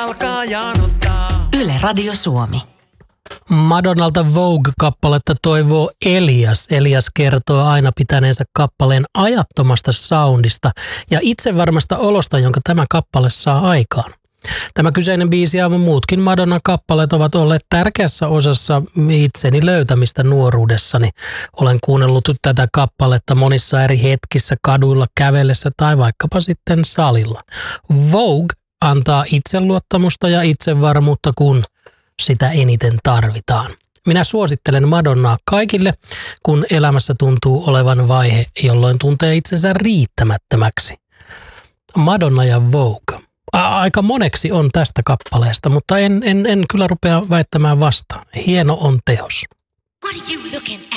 alkaa janottaa. Yle Radio Suomi. Madonnalta Vogue-kappaletta toivoo Elias. Elias kertoo aina pitäneensä kappaleen ajattomasta soundista ja itsevarmasta olosta, jonka tämä kappale saa aikaan. Tämä kyseinen biisi ja muutkin Madonna-kappaleet ovat olleet tärkeässä osassa itseni löytämistä nuoruudessani. Olen kuunnellut tätä kappaletta monissa eri hetkissä kaduilla kävellessä tai vaikkapa sitten salilla. Vogue antaa itseluottamusta ja itsevarmuutta, kun sitä eniten tarvitaan. Minä suosittelen Madonnaa kaikille, kun elämässä tuntuu olevan vaihe, jolloin tuntee itsensä riittämättömäksi. Madonna ja Vogue. Aika moneksi on tästä kappaleesta, mutta en kyllä rupea väittämään vastaan. Hieno on teos. What are you looking at?